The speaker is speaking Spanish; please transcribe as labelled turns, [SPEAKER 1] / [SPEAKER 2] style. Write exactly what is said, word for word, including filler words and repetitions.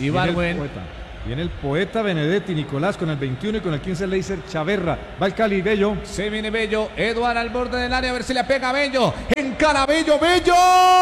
[SPEAKER 1] Ibargüen.
[SPEAKER 2] Viene el poeta Benedetti, Nicolás con el veintiuno y con el quince Leiser Chaverra. Va el Cali, Bello.
[SPEAKER 1] Se viene Bello. Eduard al borde del área, a ver si le pega a Bello. Encara Bello, Bello.